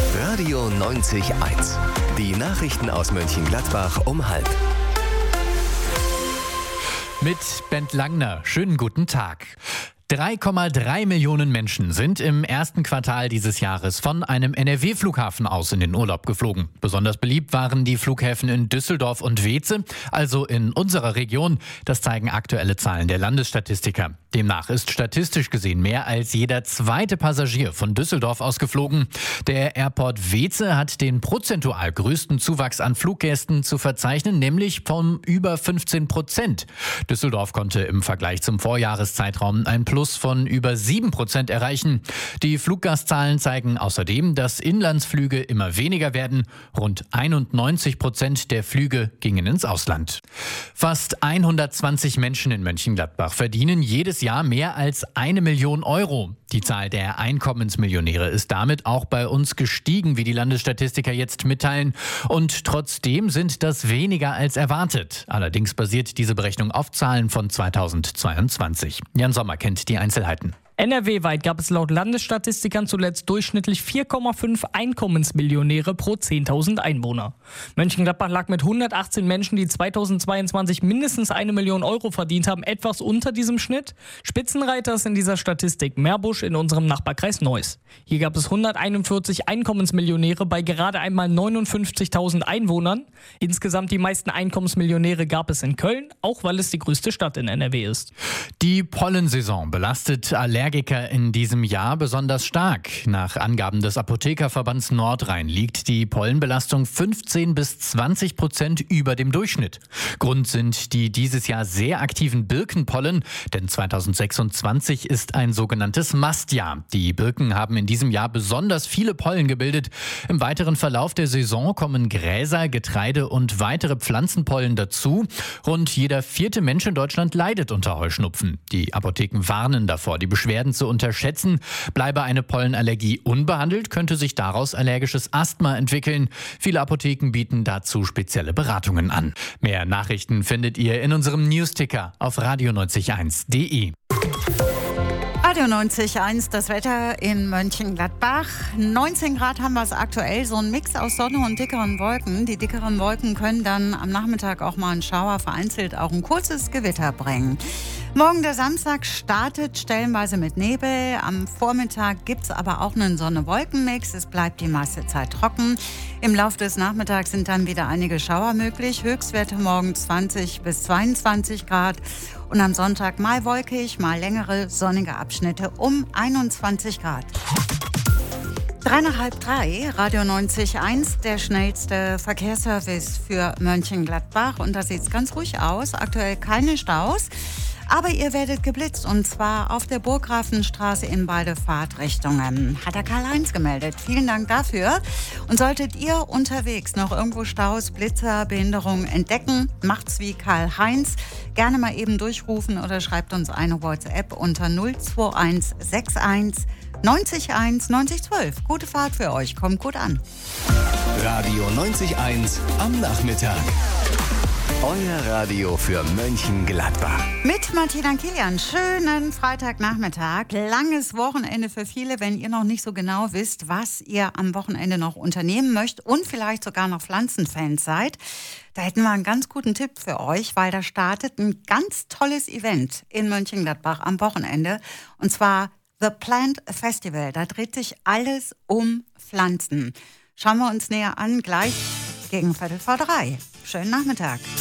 Radio 90.1. Die Nachrichten aus Mönchengladbach um 12:30. Mit Bent Langner. Schönen guten Tag. 3,3 Millionen Menschen sind im ersten Quartal dieses Jahres von einem NRW-Flughafen aus in den Urlaub geflogen. Besonders beliebt waren die Flughäfen in Düsseldorf und Weeze, also in unserer Region. Das zeigen aktuelle Zahlen der Landesstatistiker. Demnach ist statistisch gesehen mehr als jeder zweite Passagier von Düsseldorf aus geflogen. Der Airport Weeze hat den prozentual größten Zuwachs an Fluggästen zu verzeichnen, nämlich von über 15%. Düsseldorf konnte im Vergleich zum Vorjahreszeitraum ein Plus von über 7% erreichen. Die Fluggastzahlen zeigen außerdem, dass Inlandsflüge immer weniger werden. Rund 91% der Flüge gingen ins Ausland. Fast 120 Menschen in Mönchengladbach verdienen jedes Jahr mehr als 1 Million Euro. Die Zahl der Einkommensmillionäre ist damit auch bei uns gestiegen, wie die Landesstatistiker jetzt mitteilen. Und trotzdem sind das weniger als erwartet. Allerdings basiert diese Berechnung auf Zahlen von 2022. Jan Sommer kennt die Einzelheiten. NRW-weit gab es laut Landesstatistikern zuletzt durchschnittlich 4,5 Einkommensmillionäre pro 10.000 Einwohner. Mönchengladbach lag mit 118 Menschen, die 2022 mindestens 1 Million Euro verdient haben, etwas unter diesem Schnitt. Spitzenreiter ist in dieser Statistik Meerbusch in unserem Nachbarkreis Neuss. Hier gab es 141 Einkommensmillionäre bei gerade einmal 59.000 Einwohnern. Insgesamt die meisten Einkommensmillionäre gab es in Köln, auch weil es die größte Stadt in NRW ist. Die Pollensaison belastet Allergiker in diesem Jahr besonders stark. Nach Angaben des Apothekerverbands Nordrhein liegt die Pollenbelastung 15-20% über dem Durchschnitt. Grund sind die dieses Jahr sehr aktiven Birkenpollen, denn 2026 ist ein sogenanntes Mastjahr. Die Birken haben in diesem Jahr besonders viele Pollen gebildet. Im weiteren Verlauf der Saison kommen Gräser, Getreide und weitere Pflanzenpollen dazu. Rund jeder 4. Mensch in Deutschland leidet unter Heuschnupfen. Die Apotheken warnen davor, die Beschwerden zu unterschätzen. Bleibe eine Pollenallergie unbehandelt, könnte sich daraus allergisches Asthma entwickeln. Viele Apotheken bieten dazu spezielle Beratungen an. Mehr Nachrichten findet ihr in unserem Newsticker auf radio90.1.de. Radio 90.1, das Wetter in Mönchengladbach. 19 Grad haben wir es aktuell, so ein Mix aus Sonne und dickeren Wolken. Die dickeren Wolken können dann am Nachmittag auch mal einen Schauer, vereinzelt auch ein kurzes Gewitter bringen. Morgen der Samstag startet stellenweise mit Nebel. Am Vormittag gibt es aber auch einen Sonne-Wolken-Mix. Es bleibt die meiste Zeit trocken. Im Laufe des Nachmittags sind dann wieder einige Schauer möglich. Höchstwerte morgen 20 bis 22 Grad. Und am Sonntag mal wolkig, mal längere sonnige Abschnitte um 21 Grad. 3:30, Radio 90.1, der schnellste Verkehrsservice für Mönchengladbach. Und da sieht es ganz ruhig aus. Aktuell keine Staus. Aber ihr werdet geblitzt, und zwar auf der Burggrafenstraße in beide Fahrtrichtungen. Hat der Karl-Heinz gemeldet. Vielen Dank dafür. Und solltet ihr unterwegs noch irgendwo Staus, Blitzer, Behinderungen entdecken, macht's wie Karl-Heinz. Gerne mal eben durchrufen oder schreibt uns eine WhatsApp unter 02161 90 9012. Gute Fahrt für euch, kommt gut an. Radio 90.1 am Nachmittag. Euer Radio für Mönchengladbach. Mit Martina Kilian. Schönen Freitagnachmittag. Langes Wochenende für viele, wenn ihr noch nicht so genau wisst, was ihr am Wochenende noch unternehmen möchtet und vielleicht sogar noch Pflanzenfans seid. Da hätten wir einen ganz guten Tipp für euch, weil da startet ein ganz tolles Event in Mönchengladbach am Wochenende. Und zwar The Plant Festival. Da dreht sich alles um Pflanzen. Schauen wir uns näher an, gleich gegen 2:15. Schönen Nachmittag.